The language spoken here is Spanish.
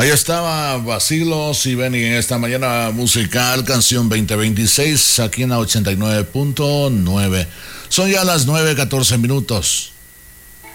Ahí estaba Vacilos y Benny en esta mañana musical, canción 2026, aquí en la 89.9. Son ya las 9:14 minutos.